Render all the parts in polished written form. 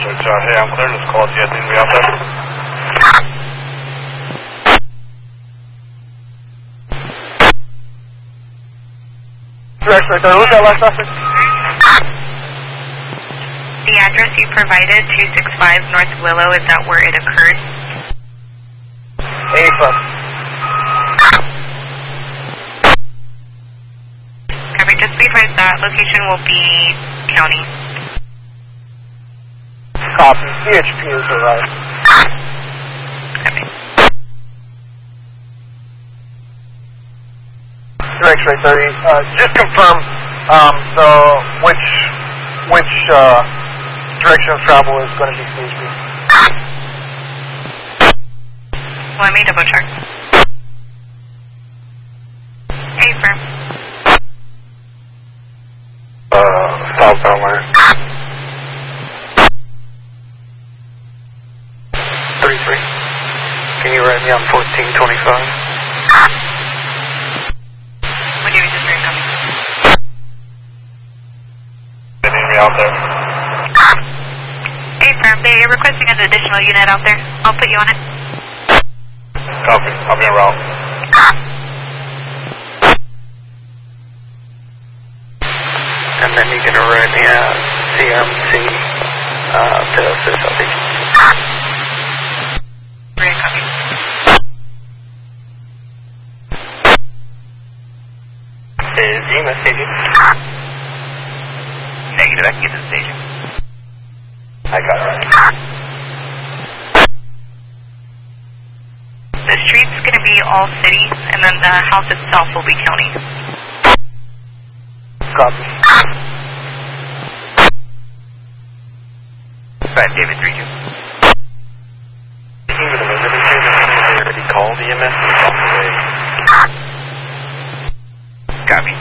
Hey, I'm clear. Just call the thing we have there. Direction 30, what's that last suspect? The address you provided, 265 North Willow, is that where it occurred? Affirm. Copy, just be advised that location will be county. Copy. CHP is arrived. Copy. Direction 30. Just confirm which direction of travel is going to be CHP. Let me double check. Affirm. Southbound lane. 33. Can you write me on 1425? What do you just bring up? They need me out there. Affirm, they're requesting an additional unit out there. I'll put you on it. Copy. I'll be en route. And then you can write me a CMC to assist LPG. Great, copy. Is Zima staging? Negative. I can get to the station. I got it. The street's going to be all city, and then the house itself will be county. Copy. Right, David, 3-2. Speaking with the resident here, they already called EMS and it's on the way. Copy.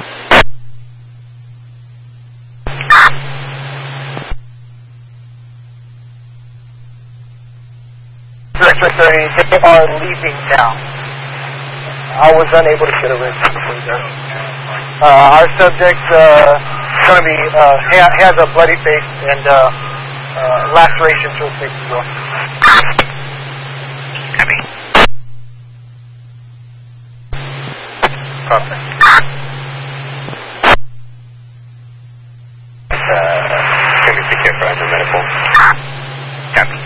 Direction 30, they are leaving now. I was unable to get a rig before there. Our subject going to be has a bloody face and laceration to his face as well. Copy. Copy. Can we pick up for medical? Copy.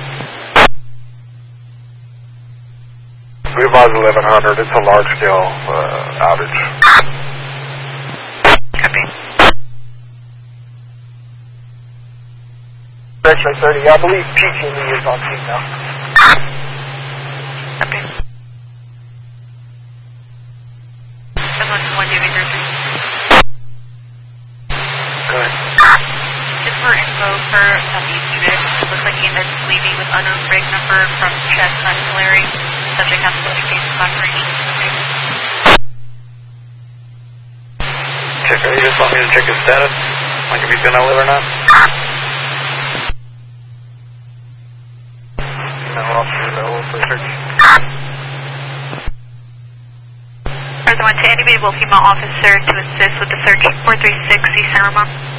Revive 1100. It's a large-scale outage. Copy. Direction 30, I believe PG&E is on scene now. Copy. 711 David, 3-3. Good. Just for info for these units, it looks like units leaving with unknown brake number from Chestnut Hillary. Subject has floating case of operation. Check, you just want me to check his status? Like if he's going to live or not? No, officer available for search. President, to any available female officer to assist with the search 436 East San Ramon.